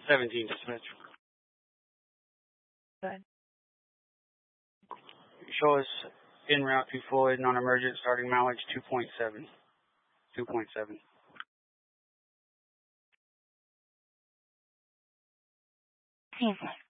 17 dispatch. Good. Show us en route to Floyd, non-emergent, starting mileage 2.7. 2.7. Easy.